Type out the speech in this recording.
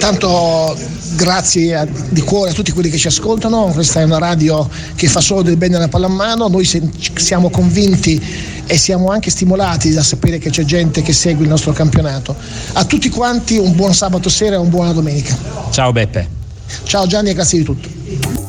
Intanto grazie di cuore a tutti quelli che ci ascoltano. Questa è una radio che fa solo del bene alla pallamano. Noi siamo convinti e siamo anche stimolati da sapere che c'è gente che segue il nostro campionato. A tutti quanti un buon sabato sera e una buona domenica. Ciao Beppe. Ciao Gianni e grazie di tutto.